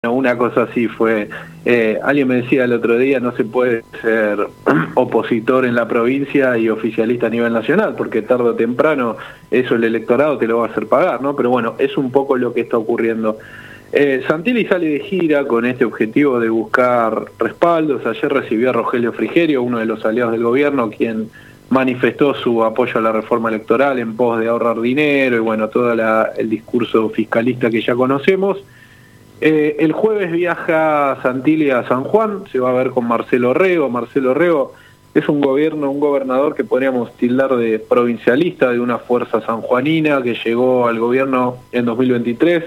una cosa así fue, alguien me decía el otro día, no se puede ser opositor en la provincia y oficialista a nivel nacional, porque tarde o temprano eso el electorado te lo va a hacer pagar, ¿no? Pero bueno, es un poco lo que está ocurriendo. Santilli sale de gira con este objetivo de buscar respaldos. Ayer recibió a Rogelio Frigerio, uno de los aliados del gobierno, quien manifestó su apoyo a la reforma electoral en pos de ahorrar dinero y bueno, todo el discurso fiscalista que ya conocemos. El jueves viaja Santilli a San Juan, se va a ver con Marcelo Rego. Marcelo Rego es un gobernador que podríamos tildar de provincialista, de una fuerza sanjuanina que llegó al gobierno en 2023,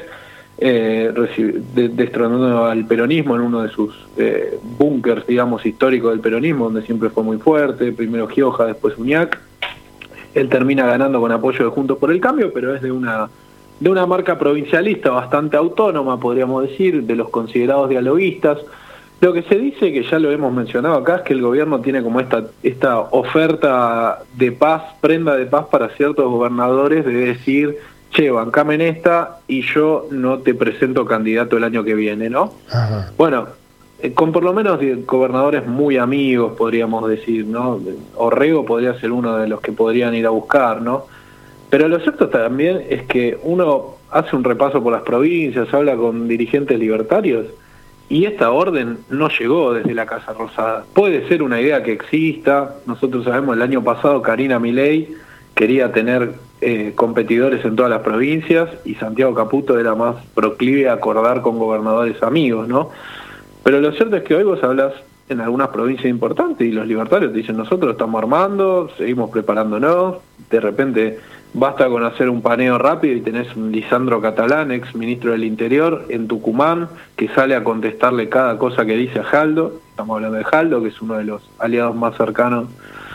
destronando al peronismo en uno de sus búnkers, digamos, históricos del peronismo, donde siempre fue muy fuerte, primero Gioja, después Uñac. Él termina ganando con apoyo de Juntos por el Cambio, pero es de una marca provincialista bastante autónoma, podríamos decir, de los considerados dialoguistas. Lo que se dice, que ya lo hemos mencionado acá, es que el gobierno tiene como esta oferta de paz, prenda de paz para ciertos gobernadores, de decir, che, bancame en esta y yo no te presento candidato el año que viene, ¿no? Ajá. Bueno, con por lo menos gobernadores muy amigos, podríamos decir, ¿no? Orrego podría ser uno de los que podrían ir a buscar, ¿no? Pero lo cierto también es que uno hace un repaso por las provincias, habla con dirigentes libertarios, y esta orden no llegó desde la Casa Rosada. Puede ser una idea que exista. Nosotros sabemos, el año pasado Karina Milei quería tener competidores en todas las provincias, y Santiago Caputo era más proclive a acordar con gobernadores amigos, ¿no? Pero lo cierto es que hoy vos hablas en algunas provincias importantes y los libertarios te dicen, nosotros estamos armando, seguimos preparándonos, de repente basta con hacer un paneo rápido y tenés un Lisandro Catalán, ex ministro del Interior, en Tucumán, que sale a contestarle cada cosa que dice a Jaldo. Estamos hablando de Jaldo, que es uno de los aliados más cercanos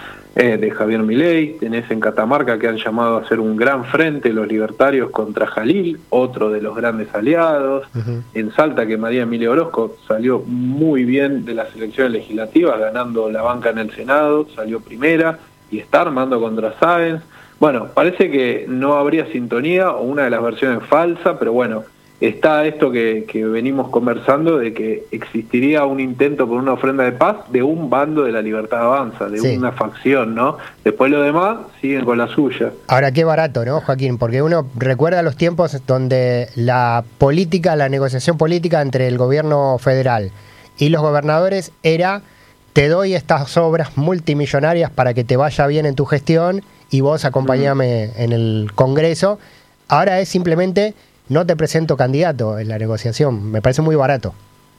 de Javier Milei. Tenés en Catamarca que han llamado a hacer un gran frente los libertarios contra Jalil, otro de los grandes aliados. En Salta, que María Emilia Orozco salió muy bien de las elecciones legislativas, ganando la banca en el Senado, salió primera y está armando contra Sáenz. Bueno, parece que no habría sintonía, o una de las versiones falsa, pero bueno, está esto que venimos conversando, de que existiría un intento por una ofrenda de paz de un bando de la Libertad Avanza, de una facción, ¿no? Después los demás siguen con la suya. Ahora, qué barato, ¿no, Joaquín? Porque uno recuerda los tiempos donde la negociación política entre el gobierno federal y los gobernadores era, te doy estas obras multimillonarias para que te vaya bien en tu gestión, y vos acompañame en el Congreso. Ahora es simplemente, no te presento candidato en la negociación. Me parece muy barato.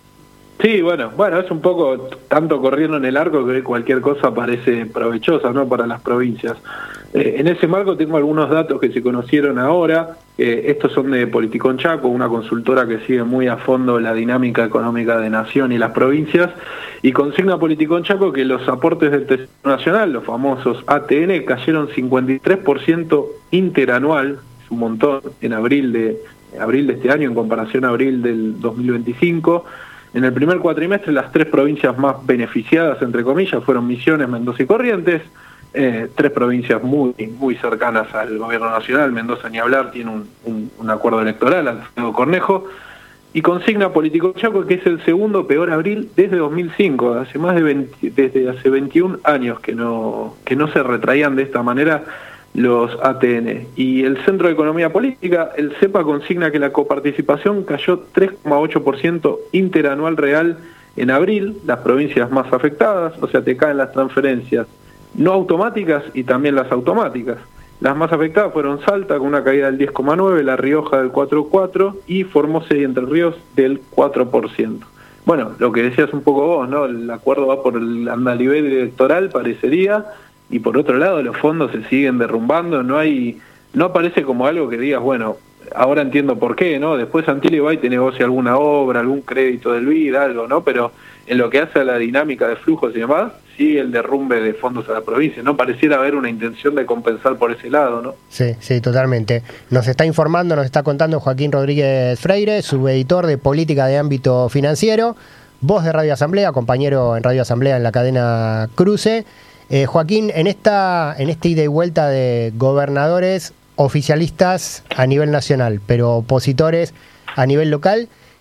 Sí, bueno, es un poco tanto corriendo en el arco que cualquier cosa parece provechosa, ¿no?, para las provincias. En ese marco tengo algunos datos que se conocieron ahora. Estos son de Politicón Chaco, una consultora que sigue muy a fondo la dinámica económica de Nación y las provincias, y consigna Politicón Chaco que los aportes del Tesoro Nacional, los famosos ATN, cayeron 53% interanual, es un montón, en abril de este año en comparación a abril del 2025. En el primer cuatrimestre, las tres provincias más beneficiadas, entre comillas, fueron Misiones, Mendoza y Corrientes. Tres provincias muy cercanas al gobierno nacional. Mendoza, ni hablar, tiene un acuerdo electoral, Alfredo Cornejo. Y consigna Politicón Chaco que es el segundo peor abril desde 2005, desde hace 21 años que no se retraían de esta manera los ATN. Y el Centro de Economía Política, el CEPA, consigna que la coparticipación cayó 3,8% interanual real en abril, las provincias más afectadas, o sea, te caen las transferencias no automáticas y también las automáticas. Las más afectadas fueron Salta, con una caída del 10,9%, La Rioja del 4,4% y Formosa y Entre Ríos del 4%. Bueno, lo que decías un poco vos, ¿no? El acuerdo va por el andarivel electoral, parecería, y por otro lado los fondos se siguen derrumbando, no aparece como algo que digas, bueno, ahora entiendo por qué, ¿no? Después Santilli va y te negocia alguna obra, algún crédito del BID, algo, ¿no? Pero en lo que hace a la dinámica de flujos y demás, sigue el derrumbe de fondos a la provincia, ¿no? Pareciera haber una intención de compensar por ese lado, ¿no? Sí, totalmente. Nos está contando Joaquín Rodríguez Freire, subeditor de Política de Ámbito Financiero, voz de Radio Asamblea, compañero en Radio Asamblea en la cadena Cruce. Joaquín, en esta ida y vuelta de gobernadores oficialistas a nivel nacional, pero opositores a nivel local,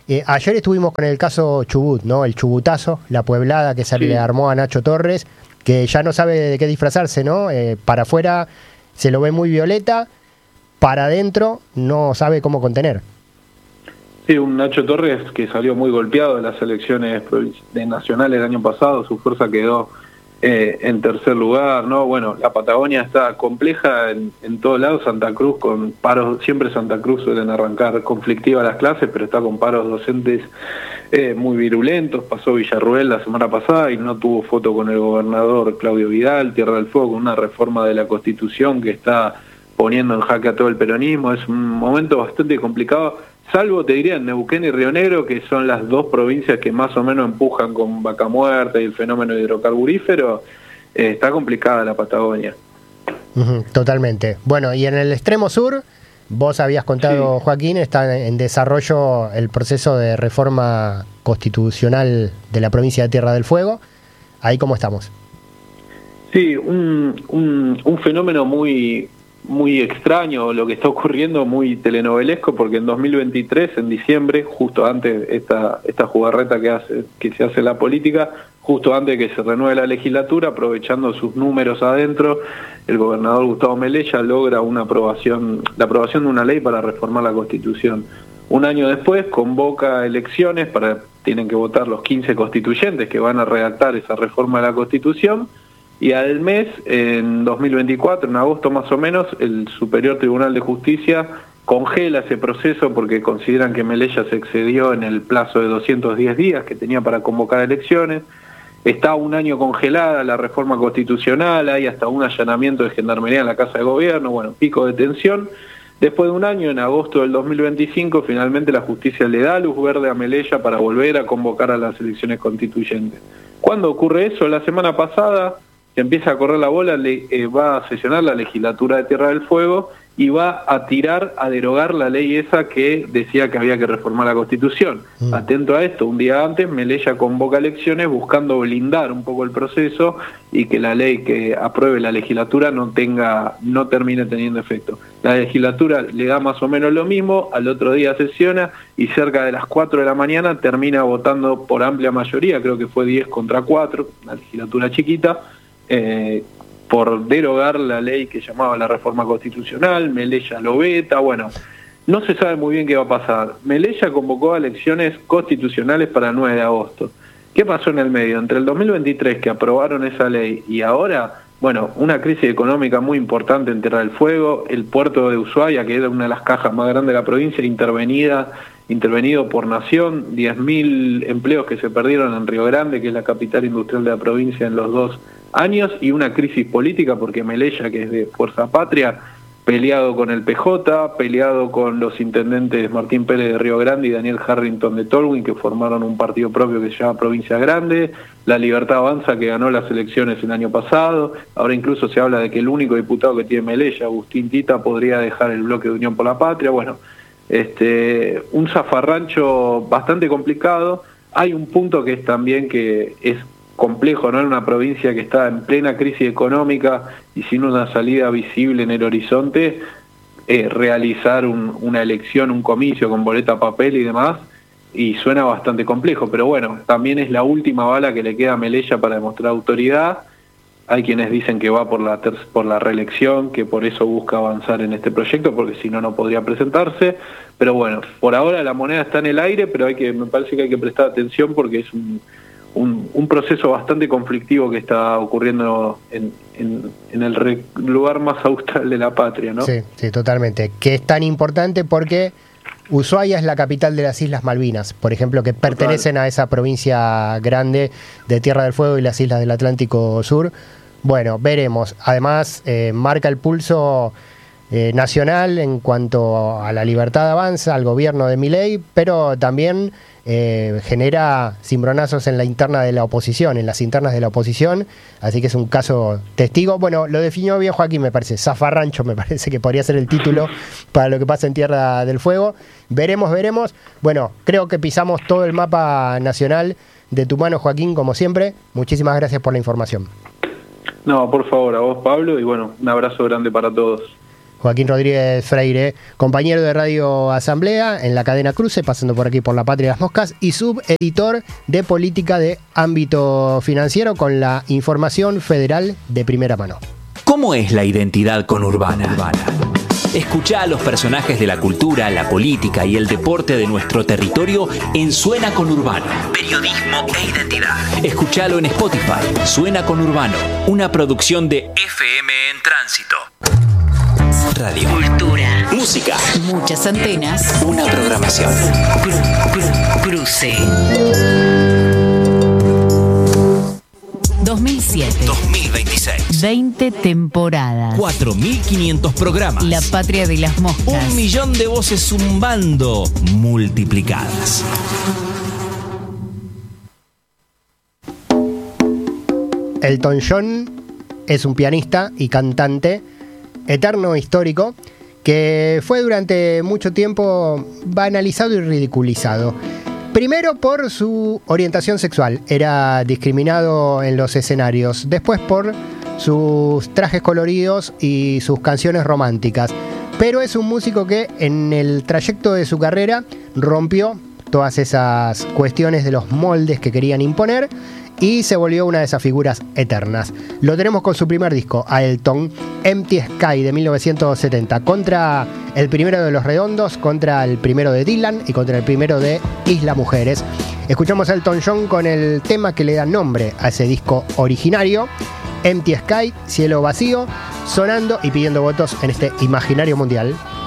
Ayer estuvimos con el caso Chubut, ¿no? El chubutazo, la pueblada que se le armó a Nacho Torres, que ya no sabe de qué disfrazarse, ¿no? Para afuera se lo ve muy violeta, para adentro no sabe cómo contener. Sí, un Nacho Torres que salió muy golpeado de las elecciones nacionales el año pasado, su fuerza quedó en tercer lugar, ¿no? Bueno, la Patagonia está compleja en todos lados. Santa Cruz con paros, siempre Santa Cruz suelen arrancar conflictiva las clases, pero está con paros docentes muy virulentos. Pasó Villarruel la semana pasada y no tuvo foto con el gobernador Claudio Vidal. Tierra del Fuego con una reforma de la Constitución que está poniendo en jaque a todo el peronismo. Es un momento bastante complicado, salvo, te diría, en Neuquén y Río Negro, que son las dos provincias que más o menos empujan con Vaca Muerta y el fenómeno hidrocarburífero. Está complicada la Patagonia. Totalmente. Bueno, y en el extremo sur, vos habías contado, Joaquín, está en desarrollo el proceso de reforma constitucional de la provincia de Tierra del Fuego. ¿Ahí cómo estamos? Sí, un fenómeno muy extraño lo que está ocurriendo, muy telenovelesco, porque en 2023, en diciembre, justo antes esta jugarreta que se hace en la política, justo antes de que se renueve la legislatura, aprovechando sus números adentro, el gobernador Gustavo Melella logra la aprobación de una ley para reformar la Constitución. Un año después convoca elecciones tienen que votar los 15 constituyentes que van a redactar esa reforma de la Constitución. Y al mes, en 2024, en agosto más o menos, el Superior Tribunal de Justicia congela ese proceso porque consideran que Melella se excedió en el plazo de 210 días que tenía para convocar elecciones. Está un año congelada la reforma constitucional, hay hasta un allanamiento de gendarmería en la Casa de Gobierno, bueno, pico de tensión. Después de un año, en agosto del 2025, finalmente la justicia le da luz verde a Melella para volver a convocar a las elecciones constituyentes. ¿Cuándo ocurre eso? La semana pasada se empieza a correr la bola, va a sesionar la legislatura de Tierra del Fuego y va a derogar la ley esa que decía que había que reformar la Constitución. Atento a esto, un día antes Melella convoca elecciones buscando blindar un poco el proceso y que la ley que apruebe la legislatura no termine teniendo efecto. La legislatura le da más o menos lo mismo, al otro día sesiona y cerca de las 4 de la mañana termina votando por amplia mayoría, creo que fue 10-4, una legislatura chiquita, por derogar la ley que llamaba la reforma constitucional. Melella lo veta, bueno, no se sabe muy bien qué va a pasar. Melella convocó a elecciones constitucionales para el 9 de agosto. ¿Qué pasó en el medio? Entre el 2023, que aprobaron esa ley, y ahora, bueno, una crisis económica muy importante en Tierra del Fuego, el puerto de Ushuaia, que era una de las cajas más grandes de la provincia, intervenido por Nación, 10.000 empleos que se perdieron en Río Grande, que es la capital industrial de la provincia, en los 2 años, y una crisis política porque Melella, que es de Fuerza Patria, peleado con el PJ, peleado con los intendentes Martín Pérez de Río Grande y Daniel Harrington de Tolwyn, que formaron un partido propio que se llama Provincia Grande, La Libertad Avanza, que ganó las elecciones el año pasado. Ahora incluso se habla de que el único diputado que tiene Melella, Agustín Tita, podría dejar el bloque de Unión por la Patria. Bueno, un zafarrancho bastante complicado. Hay un punto que es también que es complejo, ¿no? En una provincia que está en plena crisis económica y sin una salida visible en el horizonte, realizar una elección, un comicio con boleta, papel y demás, y suena bastante complejo, pero bueno, también es la última bala que le queda a Melella para demostrar autoridad. Hay quienes dicen que va por la reelección, que por eso busca avanzar en este proyecto, porque si no, no podría presentarse. Pero bueno, por ahora la moneda está en el aire, pero me parece que hay que prestar atención porque es un proceso bastante conflictivo que está ocurriendo en el lugar más austral de la patria, ¿no? Sí, sí, totalmente. Que es tan importante porque Ushuaia es la capital de las Islas Malvinas, por ejemplo, que pertenecen a esa provincia grande de Tierra del Fuego y las islas del Atlántico Sur. Bueno, veremos. Además, marca el pulso nacional en cuanto a la libertad avanza, al gobierno de Milei, pero también genera cimbronazos en las internas de la oposición, así que es un caso testigo. Bueno, lo definió bien Joaquín, me parece, zafarrancho, me parece que podría ser el título para lo que pasa en Tierra del Fuego. Veremos. Bueno, creo que pisamos todo el mapa nacional de tu mano, Joaquín, como siempre. Muchísimas gracias por la información. No, por favor, a vos, Pablo, y bueno, un abrazo grande para todos. Joaquín Rodríguez Freire, compañero de Radio Asamblea en la cadena Cruce, pasando por aquí por La Patria de las Moscas, y subeditor de política de ámbito financiero con la información federal de primera mano. ¿Cómo es la identidad conurbana? Escuchá a los personajes de la cultura, la política y el deporte de nuestro territorio en Suena Conurbano. Periodismo e identidad. Escuchalo en Spotify. Suena Conurbano, una producción de FM en Tránsito. Radio. Cultura. Música. Muchas antenas. Una programación. Cruce. 2007. 2026. 20 temporadas. 4.500 programas. La Patria de las Moscas. 1 millón de voces zumbando multiplicadas. Elton John es un pianista y cantante eterno histórico que fue durante mucho tiempo banalizado y ridiculizado. Primero por su orientación sexual, era discriminado en los escenarios. Después por sus trajes coloridos y sus canciones románticas. Pero es un músico que en el trayecto de su carrera rompió todas esas cuestiones de los moldes que querían imponer y se volvió una de esas figuras eternas. Lo tenemos con su primer disco, a Elton, Empty Sky, de 1970, contra el primero de Los Redondos, contra el primero de Dylan y contra el primero de Isla Mujeres. Escuchamos a Elton John con el tema que le da nombre a ese disco originario, Empty Sky, Cielo Vacío, sonando y pidiendo votos en este imaginario mundial.